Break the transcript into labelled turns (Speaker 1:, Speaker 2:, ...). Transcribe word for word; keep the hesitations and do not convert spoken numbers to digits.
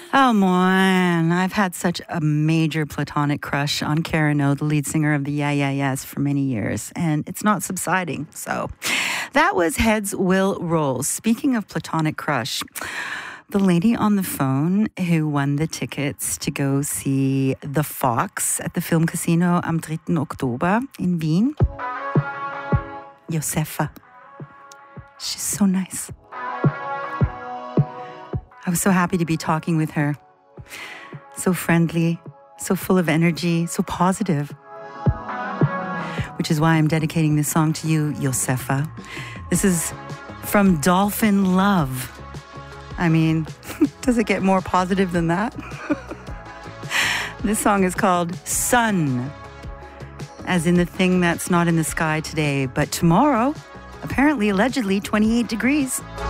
Speaker 1: Oh, man. I've had such a major platonic crush on Karen O, the lead singer of the Yeah Yeah Yeahs, for many years, and it's not subsiding. So that was Heads Will Roll. Speaking of platonic crush, the lady on the phone who won the tickets to go see The Fox at the Film Casino am dritten Oktober in Wien, Josefa. She's so nice. I was so happy to be talking with her. So friendly, so full of energy, so positive. Which is why I'm dedicating this song to you, Josefa. This is from Dolphin Love. I mean, does it get more positive than that? This song is called Sun, as in the thing that's not in the sky today, but tomorrow, apparently, allegedly, twenty-eight degrees.